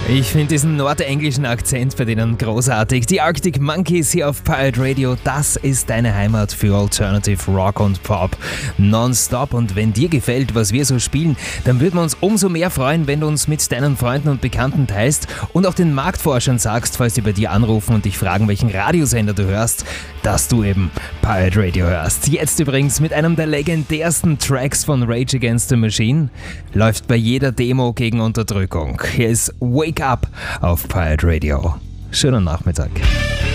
Ich finde diesen nordenglischen Akzent bei denen großartig. Die Arctic Monkeys hier auf Pirate Radio, das ist deine Heimat für Alternative Rock und Pop nonstop. Und wenn dir gefällt, was wir so spielen, dann würden wir uns umso mehr freuen, wenn du uns mit deinen Freunden und Bekannten teilst und auch den Marktforschern sagst, falls die bei dir anrufen und dich fragen, welchen Radiosender du hörst, dass du eben Pirate Radio hörst. Jetzt übrigens mit einem der legendärsten Tracks von Rage Against the Machine. Läuft bei jeder Demo gegen Unterdrückung. Hier ist Wake Up auf Pirate Radio. Schönen Nachmittag.